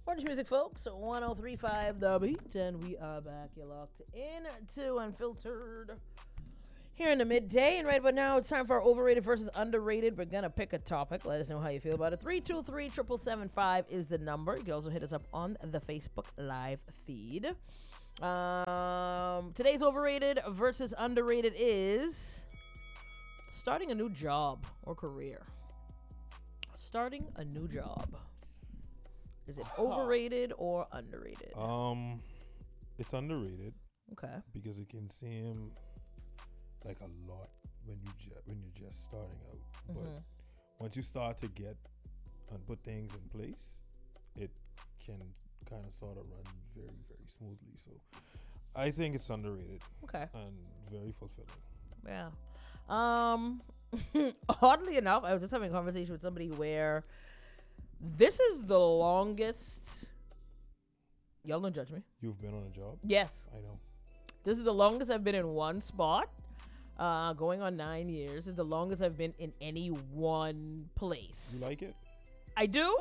Orange Music, folks. 1035 The Beat, and we are back. You're locked into Unfiltered here in the midday. And right about now, it's time for our overrated versus underrated. We're going to pick a topic. Let us know how you feel about it. 323-7775 is the number. You can also hit us up on the Facebook Live feed. Today's overrated versus underrated is starting a new job or career. Starting a new job. Is it overrated or underrated? It's underrated. Okay. Because it can seem like a lot when you're just starting out. Mm-hmm. But once you start to get and put things in place, it can kind of sort of run very, very smoothly. So I think it's underrated. Okay. And very fulfilling. Yeah. Oddly enough, I was just having a conversation with somebody where this is the longest. Y'all don't judge me. You've been on a job? Yes. I know. This is the longest I've been in one spot. Going on 9 years. This is the longest I've been in any one place. You like it? I do.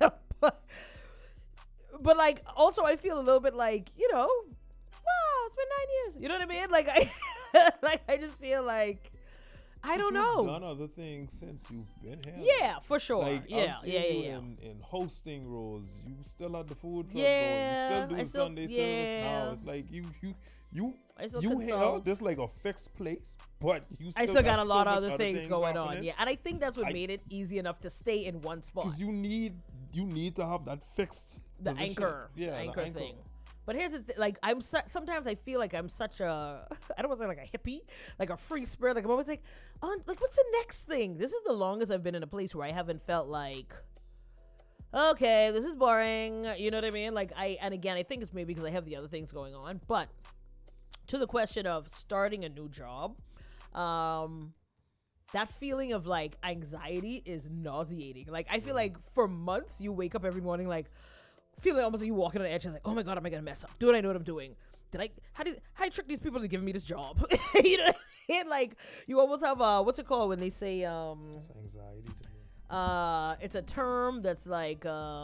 but like, also I feel a little bit like, wow, it's been 9 years. You know what I mean? Like, I just feel like, I don't know. You've done other things since you've been here. Yeah, for sure. Like, Yeah. In hosting roles, you still had the food truck Yeah, going. You still do the Sunday service now. It's like you here. There's like a fixed place, but I still got a lot of other things going on. Yeah, and I think that's what made it easy enough to stay in one spot. Because you need to have that fixed position. Anchor, yeah, the anchor thing. But here's the thing, like sometimes I feel like I'm such a, I don't want to say like a hippie, like a free spirit. Like I'm always like, oh, like what's the next thing? This is the longest I've been in a place where I haven't felt like, okay, this is boring. You know what I mean? Like and again, I think it's maybe because I have the other things going on. But to the question of starting a new job, that feeling of like anxiety is nauseating. Like I feel like for months you wake up every morning like, feeling almost like you walking on the edge, like, oh my god, am I gonna mess up? Do I know what I'm doing? How I trick these people to give me this job? You know what I mean? Like you almost have what's it called when they say it's anxiety to me. It's a term that's like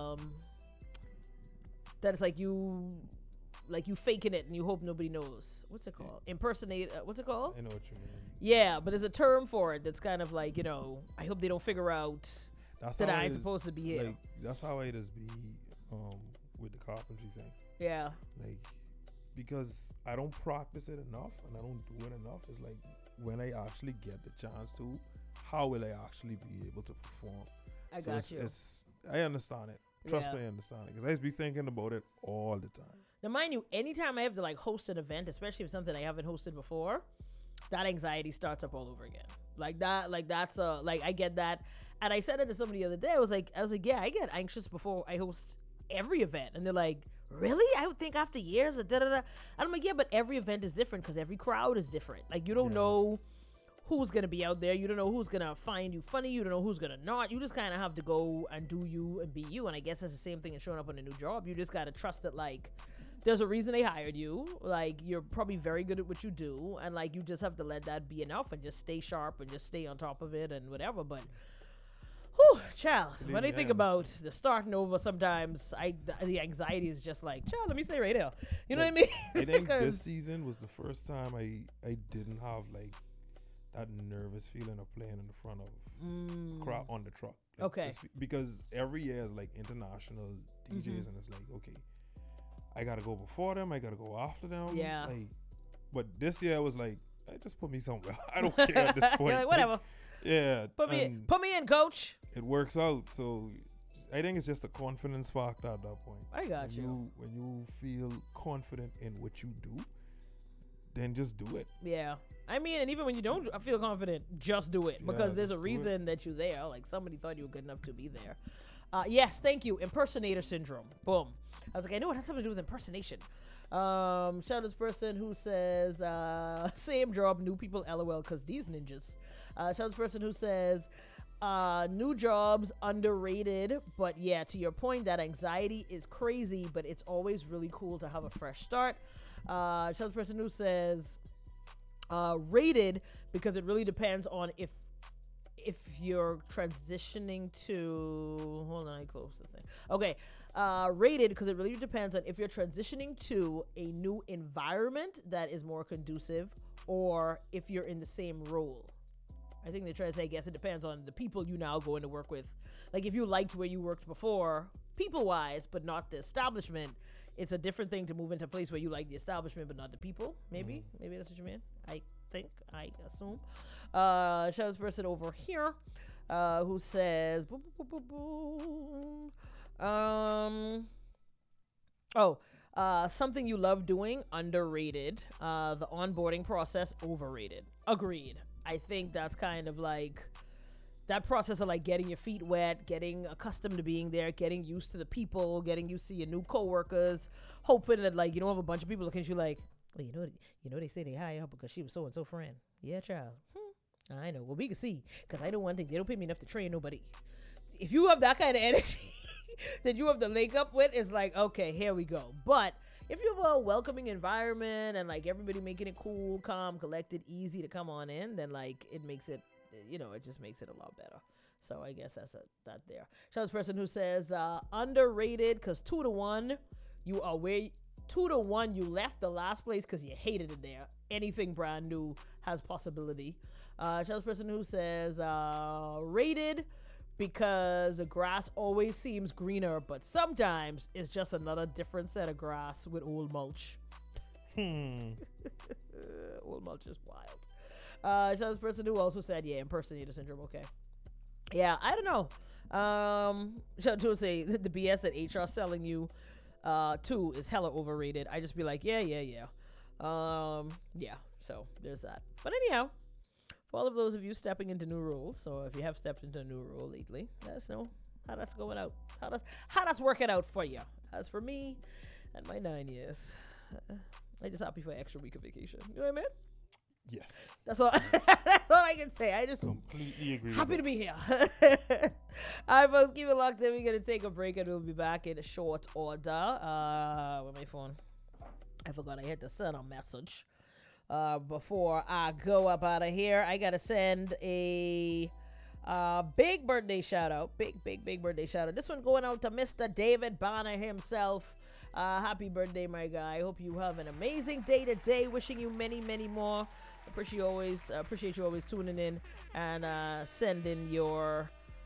that's like you faking it and you hope nobody knows. What's it called? Impersonate. What's it called? I know what you mean. Yeah, but there's a term for it that's kind of like, I hope they don't figure out that I ain't supposed to be here. Like, that's how it is be with the carpentry thing. Yeah. Like, because I don't practice it enough and I don't do it enough. It's like when I actually get the chance to, how will I actually be able to perform? I understand it. Trust me, I understand it. Because I used to be thinking about it all the time. Now, mind you, anytime I have to like host an event, especially if it's something I haven't hosted before, that anxiety starts up all over again. I get that. And I said it to somebody the other day. I was like, yeah, I get anxious before I host every event. And they're like, really? I would think after years of da-da-da. And I'm like, yeah, but every event is different because every crowd is different. Like, you don't know who's going to be out there. You don't know who's going to find you funny. You don't know who's going to not. You just kind of have to go and do you and be you. And I guess that's the same thing as showing up on a new job. You just got to trust that, like, there's a reason they hired you. Like, you're probably very good at what you do. And, like, you just have to let that be enough and just stay sharp and just stay on top of it and whatever. But whew, child, when I think about the starting over, sometimes the anxiety is just like, child, let me stay right here. You know what I mean? I think this season was the first time I didn't have like that nervous feeling of playing in the front of a crowd on the truck. Like, okay. Because every year is like international DJs and it's like, okay, I gotta go before them, I gotta go after them. Yeah. Like, but this year was like, just put me somewhere. I don't care at this point. You're like, whatever. Yeah. Put me in, coach. It works out. So I think it's just a confidence factor at that point. I got you. When you feel confident in what you do, then just do it. Yeah. I mean, and even when you don't feel confident, just do it. Because there's a reason that you're there. Like, somebody thought you were good enough to be there. Yes, thank you. Impersonator syndrome. Boom. I was like, I know it has something to do with impersonation. Shout out to this person who says, same job, new people, LOL, because these ninjas. Shout out to this person who says, new jobs, underrated. But yeah, to your point, that anxiety is crazy, but it's always really cool to have a fresh start. Shout out to this person who says, rated, because it really depends on if you're transitioning to, hold on, I closed the thing. Okay, rated, because it really depends on if you're transitioning to a new environment that is more conducive, or if you're in the same role. I think they're trying to say, I guess it depends on the people you now going to work with. Like if you liked where you worked before, people-wise, but not the establishment, it's a different thing to move into a place where you like the establishment but not the people. Maybe that's what you mean. I assume. Shout out this person over here who says, something you love doing, underrated. The onboarding process, overrated. Agreed. I think that's kind of like that process of like getting your feet wet, getting accustomed to being there, getting used to the people, getting used to your new coworkers, hoping that like you don't have a bunch of people looking at you like, well, you know they say they hire her because she was so and so friend. Yeah, child. I know. Well, we can see, because I know one thing, they don't pay me enough to train nobody. If you have that kind of energy that you have to link up with, it's like, okay, here we go. But if you have a welcoming environment and like everybody making it cool, calm, collected, easy to come on in, then like it makes it, it just makes it a lot better. So I guess that's that there. Shout out this person who says underrated because 2-1, you are where 2-1 you left the last place because you hated it there. Anything brand new has possibility. Shout out this person who says rated because the grass always seems greener, but sometimes it's just another different set of grass with old mulch. Old mulch is wild. Shout out this person who also said, impersonator syndrome. Okay. Yeah, I don't know. Shout out to say the BS that HR selling you too is hella overrated. I just be like, yeah. So there's that. But anyhow, for all of those of you stepping into new roles, so if you have stepped into a new role lately, let us know how that's going out. How that's working out for you. As for me and my 9 years, I'm just happy for an extra week of vacation. You know what I mean? Yes. That's all. That's all I can say. I just completely agree. Happy to be here. All right, folks, keep it locked in. We're gonna take a break and we'll be back in a short order. With my phone, I forgot I had to send a message. Before I go up out of here, I gotta send a big birthday shout out. Big birthday shout out. This one going out to Mr. David Bonner himself. Happy birthday, my guy. I hope you have an amazing day today. Wishing you many, many more. Appreciate you always tuning in and sending your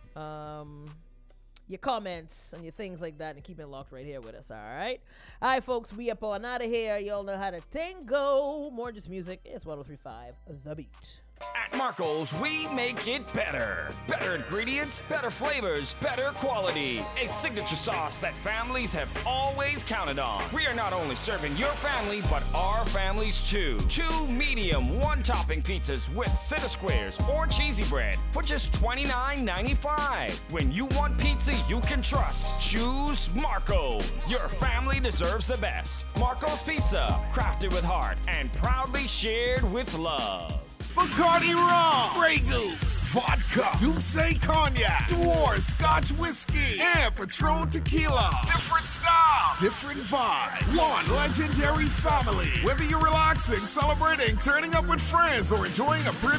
comments and your things like that and keeping it locked right here with us. All right, folks, we up on out of here. Y'all know how to tango. More just music. It's 103.5 The Beat. At Marco's, we make it better. Better ingredients, better flavors, better quality. A signature sauce that families have always counted on. We are not only serving your family, but our families too. 2 medium, 1-topping pizzas with center squares or cheesy bread for just $29.95. When you want pizza you can trust, choose Marco's. Your family deserves the best. Marco's Pizza, crafted with heart and proudly shared with love. Bacardi Rum, Grey Goose, Vodka, Douce Cognac, Dwarf Scotch Whiskey, and Patron Tequila. Different style, different vibe. One legendary family. Whether you're relaxing, celebrating, turning up with friends, or enjoying a